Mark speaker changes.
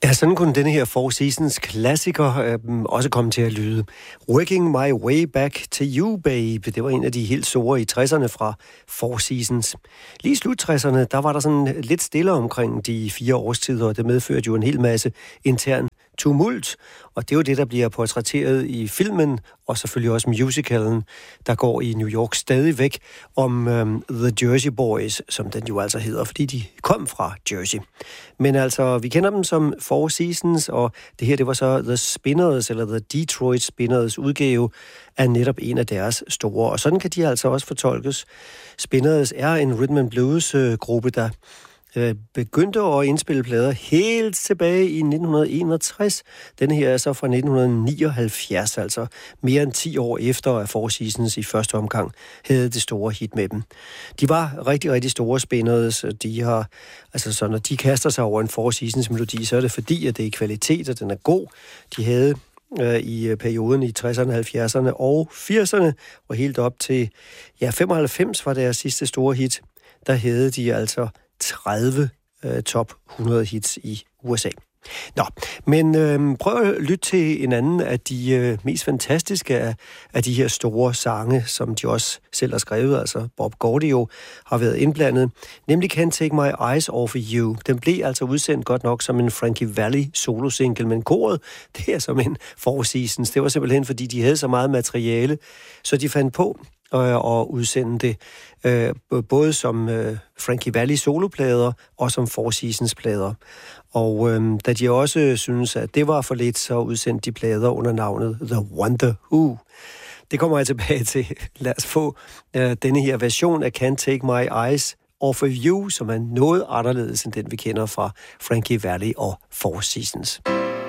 Speaker 1: Ja, sådan kunne denne her Four Seasons klassiker også komme til at lyde. Working My Way Back to You, Babe. Det var en af de helt store i 60'erne fra Four Seasons. Lige i slut 60'erne, der var der sådan lidt stille omkring de 4 årstider, og det medførte jo en hel masse intern tumult, og det er jo det, der bliver portrætteret i filmen, og selvfølgelig også musicalen, der går i New York stadigvæk om The Jersey Boys, som den jo altså hedder, fordi de kom fra Jersey. Men altså, vi kender dem som Four Seasons, og det her, det var så The Spinners, eller The Detroit Spinners udgave af netop en af deres store, og sådan kan de altså også fortolkes. Spinners er en rhythm and blues gruppe, der begyndte at indspille plader helt tilbage i 1961. Denne her er så fra 1979, altså mere end 10 år efter, at Four Seasons i første omgang havde det store hit med dem. De var rigtig, rigtig store Spinners. De har, altså så når de kaster sig over en Four Seasons melodi, så er det fordi, at det er kvalitet, og den er god. De havde i perioden i 60'erne, 70'erne og 80'erne, og helt op til 95 var deres sidste store hit. Der havde de altså 30 top 100 hits i USA. Nå, men prøv at lytte til en anden af de mest fantastiske af de her store sange, som de også selv har skrevet, altså Bob Gaudio har været indblandet, nemlig Can't Take My Eyes Off of You. Den blev altså udsendt godt nok som en Frankie Valli solo-single, men koret, det er som en Four Seasons. Det var simpelthen, fordi de havde så meget materiale, så de fandt på og udsende det både som Frankie Valli soloplader og som Four Seasons plader. Og da de også synes, at det var for lidt, så udsendte de plader under navnet The Wonder Who. Det kommer jeg tilbage til. Lad os få denne her version af Can't Take My Eyes Off of You, som er noget anderledes end den, vi kender fra Frankie Valli og Four Seasons.